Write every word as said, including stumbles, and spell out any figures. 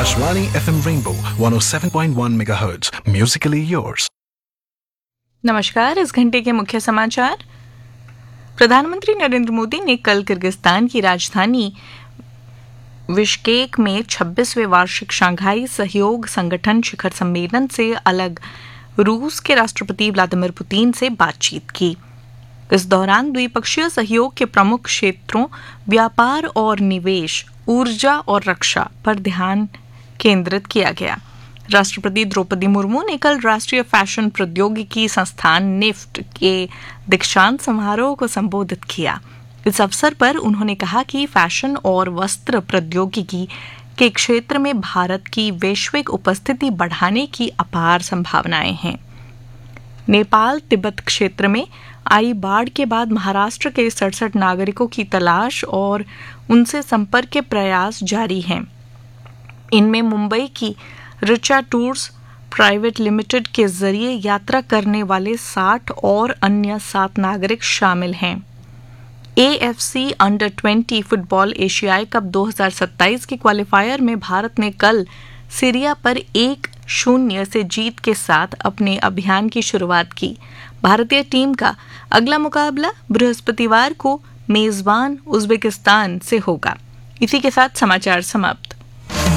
Akashvani F M Rainbow one oh seven point one megahertz. Musically yours. नमस्कार। इस घंटे के मुख्य समाचार। प्रधानमंत्री नरेंद्र मोदी ने कल किर्गिस्तान की राजधानी बिश्केक में छब्बीसवें वार्षिक शंघाई सहयोग संगठन शिखर सम्मेलन से अलग रूस के राष्ट्रपति व्लादिमीर पुतिन से बातचीत की। इस दौरान द्विपक्षीय सहयोग के प्रमुख क्षेत्रों व्यापार और निवेश, ऊर्जा और रक्षा पर ध्यान केंद्रित किया गया। राष्ट्रपति द्रौपदी मुर्मू ने कल राष्ट्रीय फैशन प्रौद्योगिकी संस्थान निफ्ट के दीक्षांत समारोह को संबोधित किया। इस अवसर पर उन्होंने कहा कि फैशन और वस्त्र प्रौद्योगिकी के क्षेत्र में भारत की वैश्विक उपस्थिति बढ़ाने की अपार संभावनाएं हैं। नेपाल तिब्बत क्षेत्र में आई बाढ़ के बाद महाराष्ट्र के सड़सठ नागरिकों की तलाश और उनसे संपर्क के प्रयास जारी हैं। इनमें मुंबई की ऋचा टूर्स प्राइवेट लिमिटेड के जरिए यात्रा करने वाले साठ और अन्य सात नागरिक शामिल हैं। एएफसी अंडर ट्वेंटी फुटबॉल एशियाई कप दो हज़ार सत्ताईस के क्वालिफायर में भारत ने कल सीरिया पर एक शून्य से जीत के साथ अपने अभियान की शुरुआत की। भारतीय टीम का अगला मुकाबला बृहस्पतिवार को मेजबान उज्बेकिस्तान से होगा। इसी के साथ समाचार समाप्त।